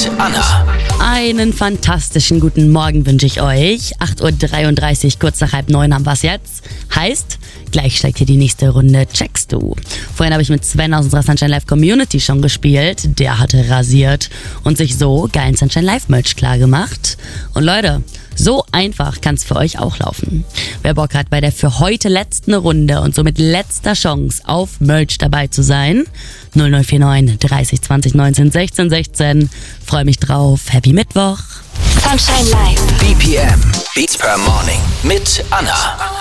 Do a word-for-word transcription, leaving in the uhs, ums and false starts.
mit Anna. Einen fantastischen guten Morgen wünsche ich euch. acht Uhr dreiunddreißig, kurz nach halb neun haben wir es jetzt. Heißt, gleich steigt hier die nächste Runde Checkst du. Vorhin habe ich mit Sven aus unserer Sunshine Live Community schon gespielt. Der hatte rasiert und sich so geilen Sunshine Live Merch klar gemacht. Und Leute, so einfach kann es für euch auch laufen. Wer Bock hat, bei der für heute letzten Runde und somit letzter Chance auf Merch dabei zu sein, null neun vier neun dreißig zwanzig neunzehn sechzehn sechzehn. Freue mich drauf. Happy Mittwoch. Sunshine Live. B P M. Beats per Morning. Mit Anna.